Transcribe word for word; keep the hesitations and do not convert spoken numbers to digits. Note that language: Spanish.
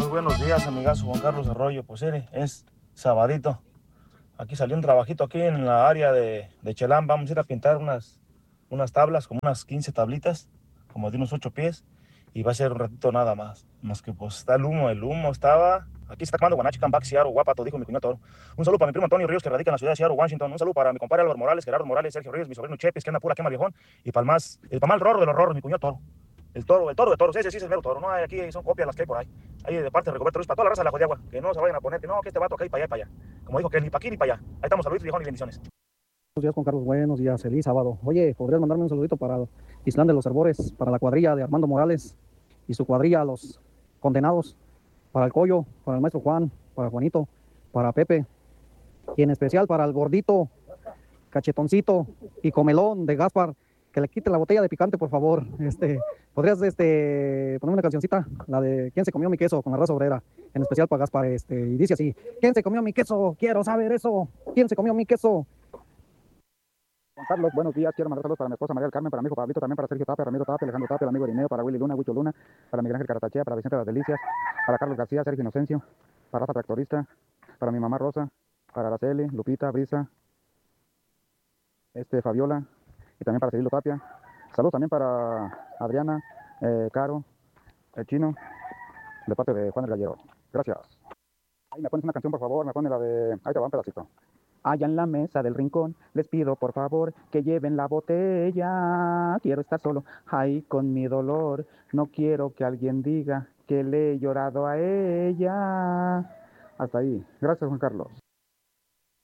buenos días, amigazo Juan Carlos Arroyo. Pues mire, es sabadito. Aquí salió un trabajito aquí en la área de, de Chelán. Vamos a ir a pintar unas, unas tablas, como unas quince tablitas, como de unos ocho pies. Y va a ser un ratito nada más. Más que pues está el humo, el humo estaba. Aquí se está quemando Guanachi, Cambac, Seattle, Guapato, dijo mi cuñado Toro. Un saludo para mi primo Antonio Ríos, que radica en la ciudad de Seattle, Washington. Un saludo para mi compadre Álvaro Morales, Gerardo Morales, Sergio Ríos, mi sobrino Chepes, que anda pura quema viejón. Y para el más, el para mal rorro de los rorros, mi cuñado Toro. El toro, el toro de toros, ese sí es el mero toro, no hay aquí, son copias las que hay por ahí. Ahí de parte de Rigoberto Ruiz, para toda la raza de la Jodiagua, que no se vayan a poner, que no, que este vato acá y para allá y para allá. Como dijo que ni para aquí ni para allá. Ahí estamos, saluditos, viejón y bendiciones. Buenos días, Juan Carlos. Buenos días, feliz sábado. Oye, ¿podrías mandarme un saludito para Islán de los Herbores, para la cuadrilla de Armando Morales y su cuadrilla, los condenados, para el Coyo, para el maestro Juan, para Juanito, para Pepe, y en especial para el gordito, cachetoncito y comelón de Gaspar, que le quite la botella de picante, por favor? Este, ¿podrías este, ponerme una cancioncita? La de ¿Quién se comió mi queso? Con la raza obrera, en especial para Gaspar, este, y dice así: ¿quién se comió mi queso? Quiero saber eso. ¿Quién se comió mi queso? Juan Carlos, buenos días. Quiero mandar saludos para mi esposa María del Carmen, para mi hijo Pablito, también para Sergio Tapia, Ramiro Tapia, Alejandro Tapia, el amigo Irineo, para Willy Luna, Huicho Luna, para Miguel Ángel Caratachea, para Vicente de las Delicias, para Carlos García, Sergio Inocencio, para Rafa Tractorista, para mi mamá Rosa, para Araceli, Lupita, Brisa, este, Fabiola, y también para Cirilo Tapia. Saludos también para Adriana, eh, Caro, el Chino, de parte de Juan el Gallero. Gracias. Ahí me pones una canción, por favor, me pone la de... Ahí te va un pedacito. Allá en la mesa del rincón, les pido por favor que lleven la botella. Quiero estar solo, ahí con mi dolor. No quiero que alguien diga que le he llorado a ella. Hasta ahí. Gracias, Juan Carlos.